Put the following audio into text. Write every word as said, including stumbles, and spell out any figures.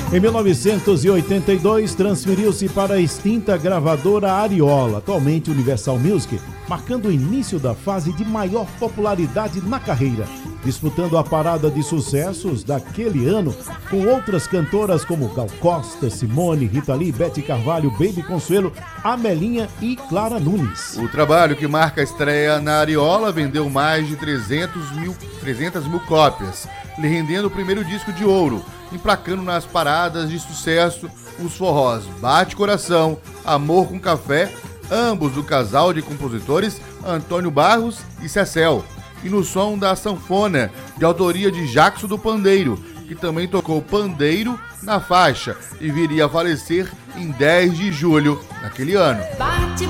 Em mil novecentos e oitenta e dois, transferiu-se para a extinta gravadora Ariola, atualmente Universal Music, marcando o início da fase de maior popularidade na carreira, disputando a parada de sucessos daquele ano com outras cantoras como Gal Costa, Simone, Rita Lee, Bete Carvalho, Baby Consuelo, Amelinha e Clara Nunes. O trabalho, que marca a estreia na Ariola, vendeu mais de trezentas mil cópias, lhe rendendo o primeiro disco de ouro, emplacando nas paradas de sucesso os forrós Bate Coração, Amor com Café, ambos do casal de compositores Antônio Barros e Cecel, e no som da sanfona, de autoria de Jackson do Pandeiro, que também tocou pandeiro na faixa e viria a falecer em dez de julho daquele ano.